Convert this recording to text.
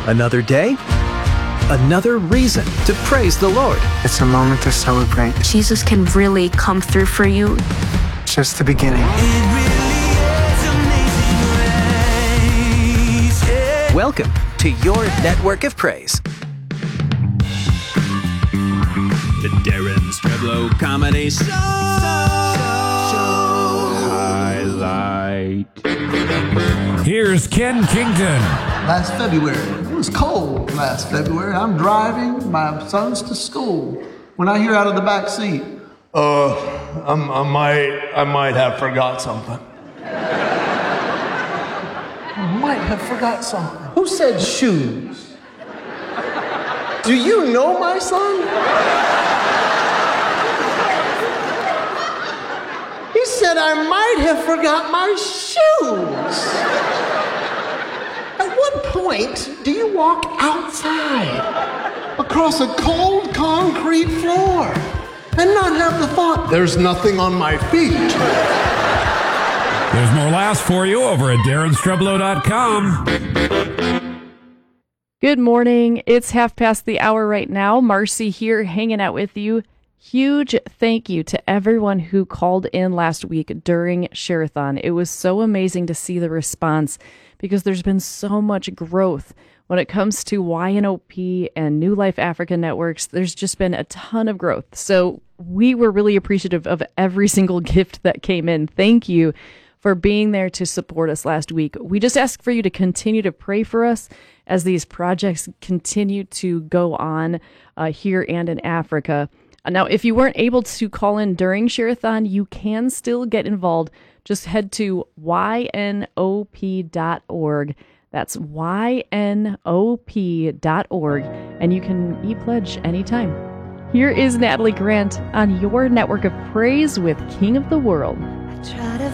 Another day, another reason to praise the Lord. It's a moment to celebrate. Jesus can really come through for you. Just the beginning. Welcome to your network of praise. The Darren Streblow Comedy Show. Highlight. Here's Ken Kington. Last February, it was cold last February. I'm driving my sons to school when I hear out of the back seat, I might have forgot something. I might have forgot something. Who said shoes? Do you know my son? He said I might have forgot my shoes. At what point do you walk outside across a cold concrete floor and not have the thought, there's nothing on my feet? There's more laughs for you over at DarrenStreblow.com. Good morning. It's 1:30 right now. Marcy here hanging out with you. Huge thank you to everyone who called in last week during Share-a-thon. It was so amazing to see the response because there's been so much growth when it comes to YNOP and New Life Africa networks. There's just been a ton of growth. So we were really appreciative of every single gift that came in. Thank you for being there to support us last week. We just ask for you to continue to pray for us as these projects continue to go on here and in Africa. Now, if you weren't able to call in during Share-a-thon, you can still get involved. Just head to ynop.org. That's ynop.org, and you can e-pledge anytime. Here is Natalie Grant on your network of praise with King of the World. Try to